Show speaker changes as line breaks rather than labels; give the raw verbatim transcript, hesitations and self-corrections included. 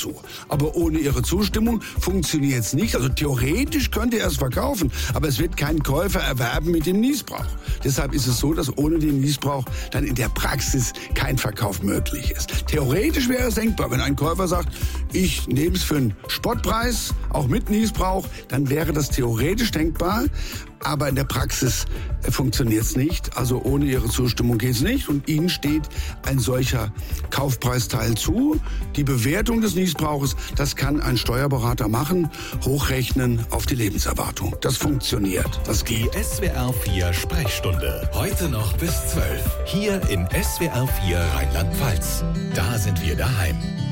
dazu. Aber ohne Ihre Zustimmung funktioniert es nicht. Also theoretisch könnte er es verkaufen, aber es wird kein Käufer erwerben mit dem Niesbrauch. Deshalb ist es so, dass ohne den Niesbrauch dann in der Praxis kein Verkauf möglich ist. Theoretisch wäre es denkbar, wenn ein Käufer sagt, ich nehme es für einen Spottpreis, auch mit Niesbrauch, dann wäre das theoretisch denkbar. Aber in der Praxis funktioniert es nicht. Also ohne Ihre Zustimmung geht es nicht. Und Ihnen steht ein solcher Kaufpreisteil zu. Die Bewertung des Niesbrauches, das kann ein Steuerberater machen, hochrechnen auf die Lebenserwartung. Das funktioniert. Das geht.
Die S W R vier Sprechstunde. Heute noch bis zwölf. Hier in S W R vier Rheinland-Pfalz. Da sind wir daheim.